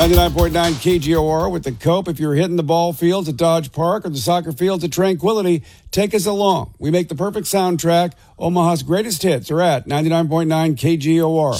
99.9 KGOR with the Cope. If you're hitting the ball fields at Dodge Park or the soccer fields at Tranquility, take us along. We make the perfect soundtrack. Omaha's greatest hits are at 99.9 KGOR.